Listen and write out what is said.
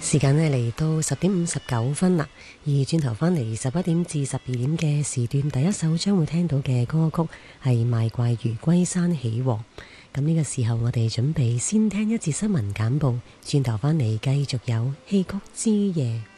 時間呢嚟到10:59啦，而轉頭返嚟11點至12點嘅時段，第一首將會聽到嘅歌曲係賣怪魚歸山起王。咁呢個時候我哋準備先聽一節新聞簡報，轉頭返嚟繼續有戲曲之夜。